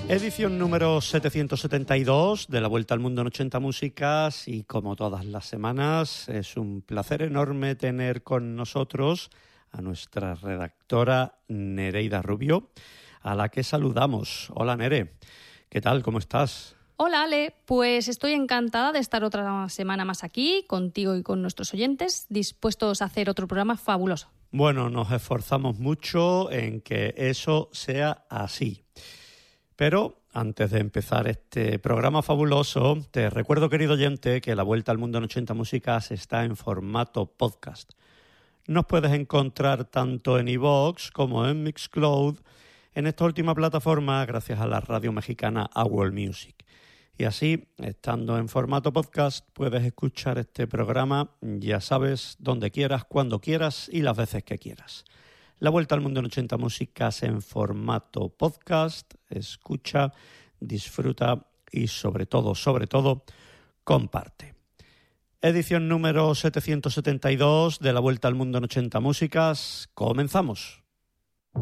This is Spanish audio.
Edición número 772 de la Vuelta al Mundo en 80 Músicas, y como todas las semanas es un placer enorme tener con nosotros a nuestra redactora Nereida Rubio, a la que saludamos. Hola Nere, ¿qué tal? ¿Cómo estás? Hola Ale, pues estoy encantada de estar otra semana más aquí contigo y con nuestros oyentes, dispuestos a hacer otro programa fabuloso. Bueno, nos esforzamos mucho en que eso sea así. Pero antes de empezar este programa fabuloso, te recuerdo, querido oyente, que la Vuelta al Mundo en 80 Músicas está en formato podcast. Nos puedes encontrar tanto en iVoox como en Mixcloud, en esta última plataforma gracias a la radio mexicana Our Music. Y así, estando en formato podcast, puedes escuchar este programa, ya sabes, donde quieras, cuando quieras y las veces que quieras. La Vuelta al Mundo en 80 Músicas en formato podcast. Escucha, disfruta y sobre todo, comparte. Edición número 772 de la Vuelta al Mundo en 80 Músicas. Comenzamos.